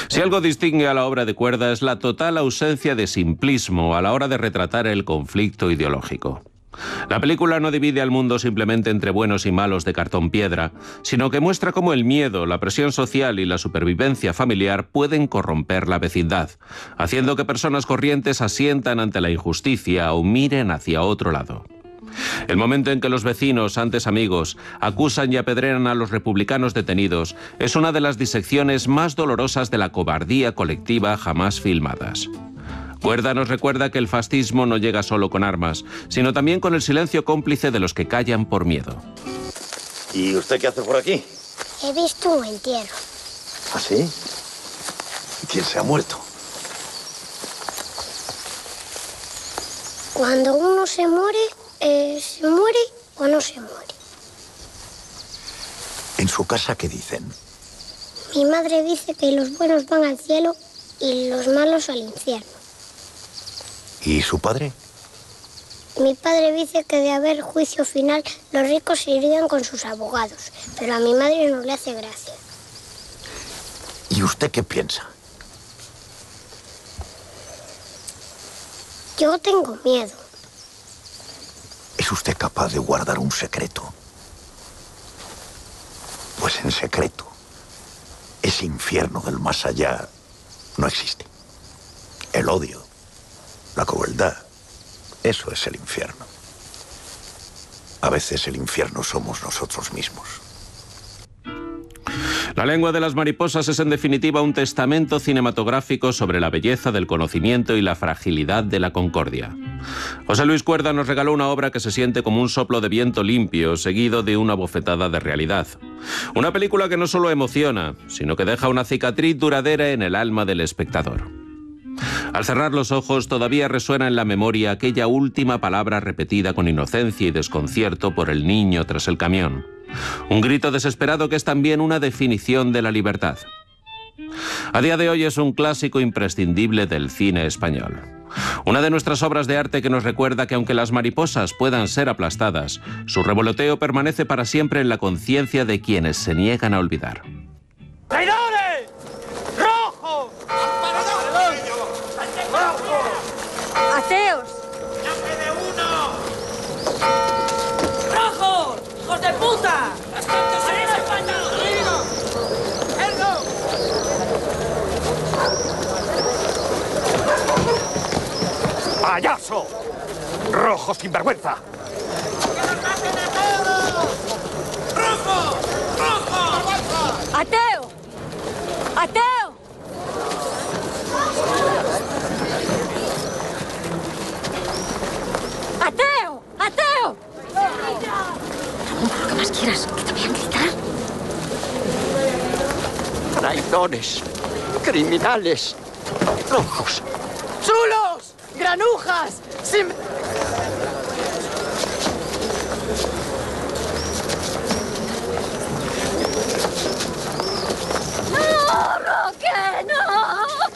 Si algo distingue a la obra de Cuerda es la total ausencia de simplismo a la hora de retratar el conflicto ideológico. La película no divide al mundo simplemente entre buenos y malos de cartón piedra, sino que muestra cómo el miedo, la presión social y la supervivencia familiar pueden corromper la vecindad, haciendo que personas corrientes asientan ante la injusticia o miren hacia otro lado. El momento en que los vecinos, antes amigos, acusan y apedrean a los republicanos detenidos es una de las disecciones más dolorosas de la cobardía colectiva jamás filmadas. Cuerda nos recuerda que el fascismo no llega solo con armas, sino también con el silencio cómplice de los que callan por miedo. ¿Y usted qué hace por aquí? He visto un entierro. ¿Ah, sí? ¿Quién se ha muerto? Cuando uno se muere o no se muere. ¿En su casa qué dicen? Mi madre dice que los buenos van al cielo y los malos al infierno. ¿Y su padre? Mi padre dice que de haber juicio final, los ricos se irían con sus abogados, pero a mi madre no le hace gracia. ¿Y usted qué piensa? Yo tengo miedo. ¿Es usted capaz de guardar un secreto? Pues en secreto, ese infierno del más allá no existe. El odio, la crueldad, eso es el infierno. A veces el infierno somos nosotros mismos. La lengua de las mariposas es en definitiva un testamento cinematográfico sobre la belleza del conocimiento y la fragilidad de la concordia. José Luis Cuerda nos regaló una obra que se siente como un soplo de viento limpio, seguido de una bofetada de realidad. Una película que no solo emociona, sino que deja una cicatriz duradera en el alma del espectador. Al cerrar los ojos todavía resuena en la memoria aquella última palabra repetida con inocencia y desconcierto por el niño tras el camión. Un grito desesperado que es también una definición de la libertad. A día de hoy es un clásico imprescindible del cine español. Una de nuestras obras de arte que nos recuerda que aunque las mariposas puedan ser aplastadas, su revoloteo permanece para siempre en la conciencia de quienes se niegan a olvidar. ¡Traidores! ¡Rojos! ¡Ateos! ¡Ya quede uno! ¡Rojos! ¡Hijos de puta! ¡Arriba España! ¡Arriba! ¡Ergo! ¡Payaso! ¡Rojo sinvergüenza! ¡Que nos maten a todos! ¡Rojo! ¡Rojo! ¡Ateo! ¡Ateo! ¡Ateo! ¡Ateo! Lo que más quieras, que te voy a gritar. Traidores, criminales, rojos. ¡Chulos! ¡Granujas! ¡Sin